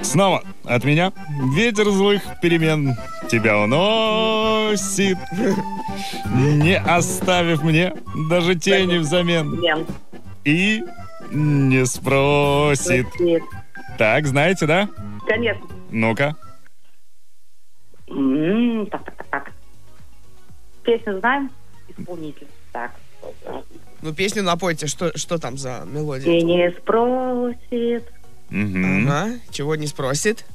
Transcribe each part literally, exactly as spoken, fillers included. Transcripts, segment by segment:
Снова от меня ветер злых перемен тебя уносит, не оставив мне даже тени взамен. И не спросит. Так, знаете, да? Конечно. Ну-ка. М, Так, так, так, так. Песню знаем? Исполнитель. Так. Ну, песню напойте, что, что там за мелодия? И не спросит. Мгм. Ага, чего не спросит?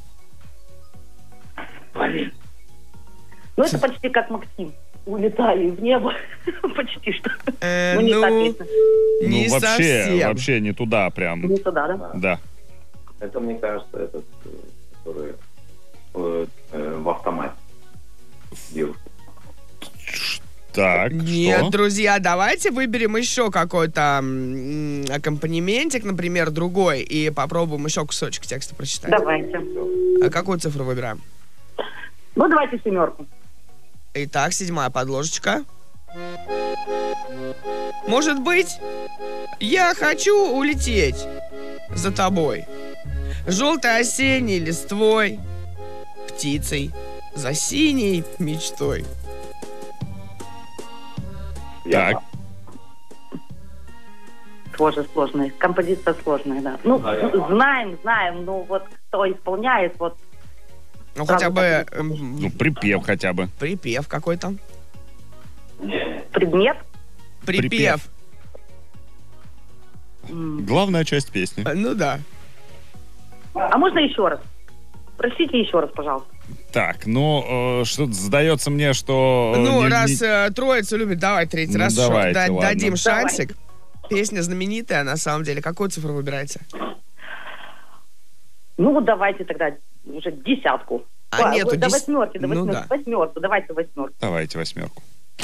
Ну, это почти как Максим. Улетали в небо. Почти что. Э, Ну, не та ну, песня. не ну, вообще, совсем. вообще не туда прям. Не туда, да? Да. Это, мне кажется, этот, э, который э, э, в автомате девушка. Так, Нет, что? друзья, давайте выберем еще какой-то м, аккомпанементик, например, другой, и попробуем еще кусочек текста прочитать. Давайте. А какую цифру выбираем? Ну, давайте семерку. Итак, седьмая подложечка. Может быть, я хочу улететь за тобой. Желтой осенней листвой, птицей, за синей мечтой. Так. Тоже сложная. Композиция сложная, да. Ну, Да, я- знаем, знаем, ну вот кто исполняет, вот Ну, Сразу хотя бы так эм, Ну, припев хотя бы. припев какой-то. предмет. Припев. Припев. М. Главная часть песни. Э, Ну да. А можно еще раз? Простите еще раз, пожалуйста. Так, ну, э, что-то сдается мне, что... Ну, не- раз не- э, троица любит, давай третий Ну, раз еще давайте, да- ладно. дадим Давай. шансик. Песня знаменитая, на самом деле. Какую цифру выбираете? Ну, вот давайте тогда уже десятку. А, нету до дес- восьмерки, до Ну восьмерки. да. Восьмерку, давайте восьмерку. Давайте восьмерку.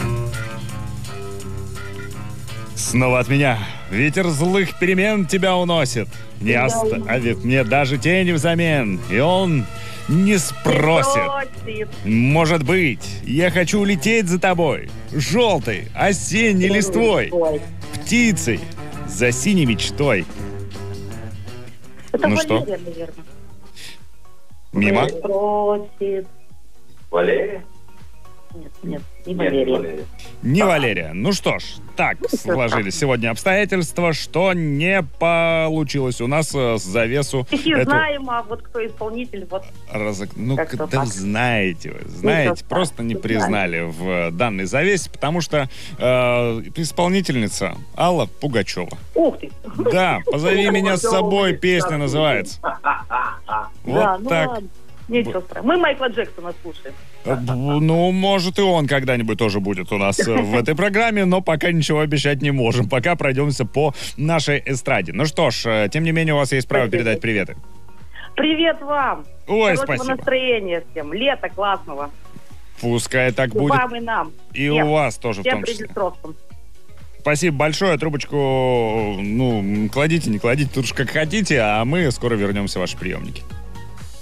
Снова от меня ветер злых перемен тебя уносит, не оставив мне даже тени взамен. И он не спросит. Просит. Может быть, я хочу улететь за тобой, желтой, осенней листвой, Ой. птицей, за синей мечтой. Это Ну что? Валерия, наверное. Мимо. Просит. Валерия? Нет, нет, не Нет, не Валерия. Валерия. Не Валерия. Ну что ж, так сложились сегодня обстоятельства, что не получилось у нас э, завесу. Стихи эту знаем, а вот кто исполнитель, вот разок- Ну, Как-то да так. знаете вы, знаете, так, просто не знаем. признали в данной завесе, потому что э, исполнительница Алла Пугачева. ух ты. Да, «Позови меня с собой» песня называется. Да, Вот ну так. ладно. Ничего страшного. Мы Майкла Джексона слушаем. Э, б- Ну, может, и он когда-нибудь тоже будет у нас э, в этой программе, но пока ничего обещать не можем. Пока пройдемся по нашей эстраде. Ну что ж, э, тем не менее, у вас есть право Спасибо. передать приветы. Привет вам. Ой, Хорошего спасибо. настроения всем. Лето классного. Пускай так будет. Вам и нам. И Всем. у вас тоже в Всем том числе. привет ростом. Спасибо большое. Трубочку, ну, кладите, не кладите, тут уж как хотите, а мы скоро вернемся в ваши приемники.